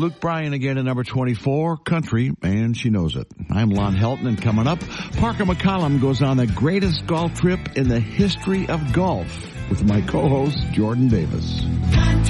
Luke Bryan again at number 24, Country, and She Knows It. I'm Lon Helton, and coming up, Parker McCollum goes on the greatest golf trip in the history of golf with my co-host, Jordan Davis.